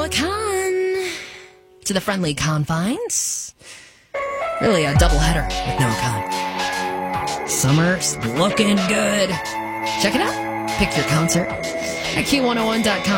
Noah Khan to the friendly confines. Really a doubleheader with Noah Khan. Summer's looking good. Check it out. Pick your concert at Q101.com.